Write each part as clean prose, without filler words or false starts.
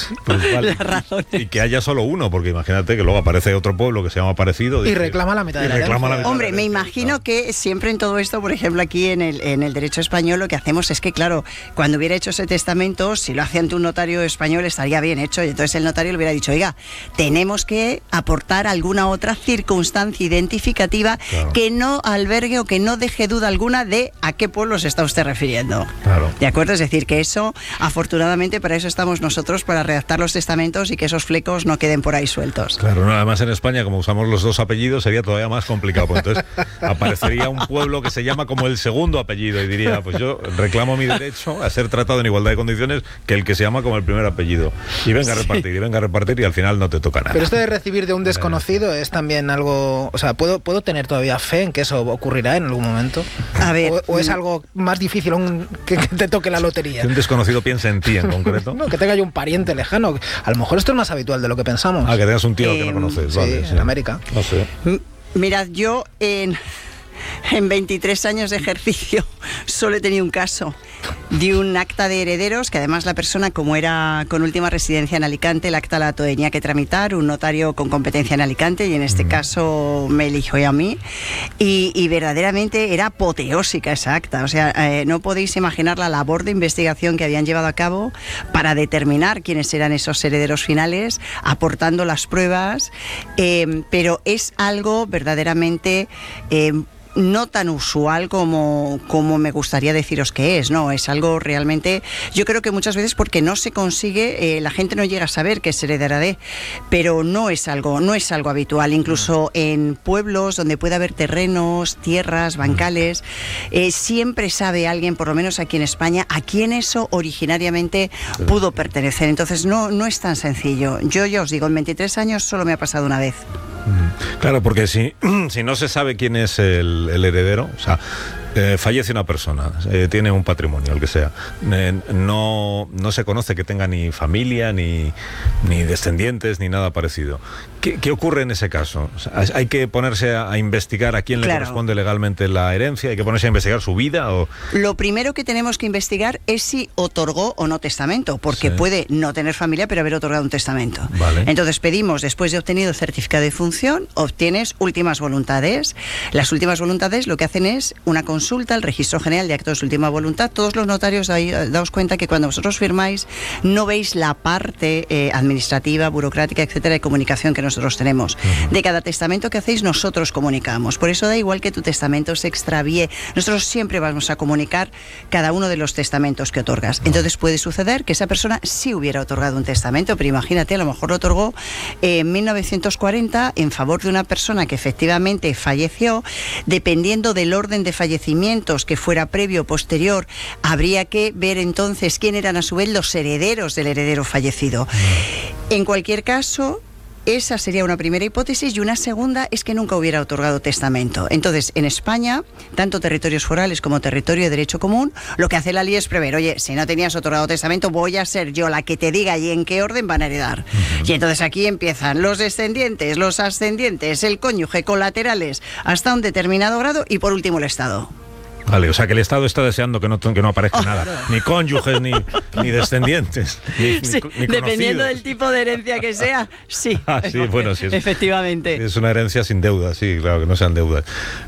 Pues vale. las razones. Y que haya solo uno, porque imagínate que luego aparece otro pueblo que se llama parecido. Y reclama la mitad de la herencia. Hombre, me imagino que siempre en todo esto, por ejemplo, aquí en el derecho español, lo que hacemos es que, claro, cuando hubiera hecho ese testamento, si lo hacía ante un notario español, estaría bien hecho. Y entonces el notario le hubiera dicho, oiga, tenemos que aportar alguna otra circunstancia identificativa que no albergue o que no deje duda alguna de a qué pueblo se está usted refiriendo. Claro. ¿De acuerdo? Es decir, que eso, afortunadamente, para eso estamos nosotros, para redactar los testamentos y que esos flecos no queden por ahí sueltos. Claro, no, además en España, como usamos los dos apellidos, sería todavía más complicado. Pues entonces aparecería un pueblo que se llama como el segundo apellido y diría, pues yo reclamo mi derecho a ser tratado en igualdad de condiciones que el que se llama como el primer apellido. Y venga a repartir, y al final no te toca nada. Pero esto de recibir de un desconocido es también algo... O sea, ¿puedo tener todavía fe en que eso ocurrirá en algún momento? A ver, ¿O es algo más difícil que te toque la lotería? Que un desconocido piense en ti en concreto. No, que tenga yo un pariente lejano. A lo mejor esto es más habitual de lo que pensamos. Ah, que tengas un tío que no conoces. Sí, Vale, en América. No sé. Mirad, yo en 23 años de ejercicio solo he tenido un caso de un acta de herederos, que además la persona, como era con última residencia en Alicante, el acta la tenía que tramitar un notario con competencia en Alicante, y en este caso me eligió a mí, y verdaderamente era apoteósica esa acta. O sea, no podéis imaginar la labor de investigación que habían llevado a cabo para determinar quiénes eran esos herederos finales, aportando las pruebas, pero es algo verdaderamente no tan usual como me gustaría deciros que es, ¿no? Es algo realmente, yo creo que muchas veces porque no se consigue, la gente no llega a saber que es heredera de, pero no es algo habitual, incluso en pueblos donde puede haber terrenos, tierras, bancales, siempre sabe alguien, por lo menos aquí en España, a quién eso originariamente pudo pertenecer. Entonces no es tan sencillo. Yo ya os digo, en 23 años solo me ha pasado una vez. Claro, porque si no se sabe quién es el heredero, o sea, fallece una persona, tiene un patrimonio, el que sea, no se conoce que tenga ni familia, ni descendientes, ni nada parecido. ¿Qué ocurre en ese caso? O sea, ¿hay que ponerse a investigar a quién le corresponde legalmente la herencia? ¿Hay que ponerse a investigar su vida? Lo primero que tenemos que investigar es si otorgó o no testamento, porque puede no tener familia, pero haber otorgado un testamento. Vale. Entonces pedimos, después de obtenido el certificado de función, obtienes últimas voluntades. Las últimas voluntades lo que hacen es una consulta al Registro General de Actos de Última Voluntad. Todos los notarios, daos cuenta que cuando vosotros firmáis no veis la parte administrativa, burocrática, etcétera, de comunicación que nosotros tenemos. De cada testamento que hacéis nosotros comunicamos. Por eso da igual que tu testamento se extravíe. Nosotros siempre vamos a comunicar cada uno de los testamentos que otorgas. Entonces puede suceder que esa persona sí hubiera otorgado un testamento, pero imagínate, a lo mejor lo otorgó en 1940 en favor de una persona que efectivamente falleció. Dependiendo del orden de fallecimientos que fuera previo o posterior, habría que ver entonces quién eran a su vez los herederos del heredero fallecido. En cualquier caso, esa sería una primera hipótesis, y una segunda es que nunca hubiera otorgado testamento. Entonces, en España, tanto territorios forales como territorio de derecho común, lo que hace la ley es prever, oye, si no tenías otorgado testamento, voy a ser yo la que te diga y en qué orden van a heredar. Y entonces aquí empiezan los descendientes, los ascendientes, el cónyuge, colaterales, hasta un determinado grado, y por último el Estado. Vale, o sea que el Estado está deseando que no aparezca nada, ni cónyuges, ni descendientes, ni dependiendo del tipo de herencia que sea, sí. Sí, bueno, sí. Efectivamente. Es una herencia sin deuda, sí, claro, que no sean deudas.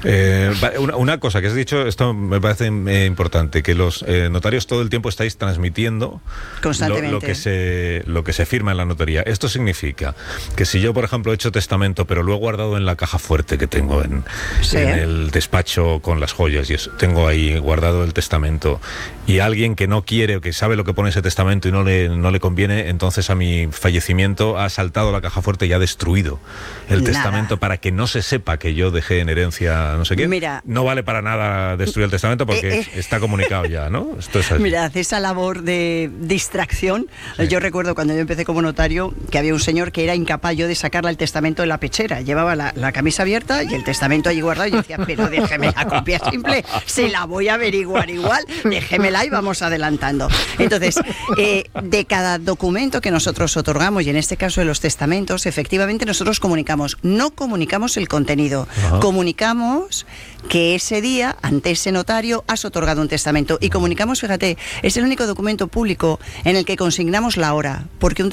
Una cosa que has dicho, esto me parece importante, que los notarios todo el tiempo estáis transmitiendo constantemente lo que se firma en la notaría. Esto significa que si yo, por ejemplo, he hecho testamento, pero lo he guardado en la caja fuerte que tengo en el despacho con las joyas y eso, tengo ahí guardado el testamento, y alguien que no quiere o que sabe lo que pone ese testamento y no le conviene, entonces a mi fallecimiento ha saltado la caja fuerte y ha destruido el testamento para que no se sepa que yo dejé en herencia no sé qué. Mira, no vale para nada destruir el testamento porque está comunicado ya, ¿no? Esto es así. Mirad, esa labor de distracción, yo recuerdo cuando yo empecé como notario que había un señor que era incapaz yo de sacarle el testamento de la pechera, llevaba la camisa abierta y el testamento allí guardado, y yo decía, pero déjeme la copia simple, se la voy a averiguar igual, déjemela y vamos adelantando. Entonces, de cada documento que nosotros otorgamos, y en este caso de los testamentos, efectivamente nosotros comunicamos, no comunicamos el contenido, comunicamos que ese día, ante ese notario, has otorgado un testamento, y comunicamos, fíjate, es el único documento público en el que consignamos la hora, porque un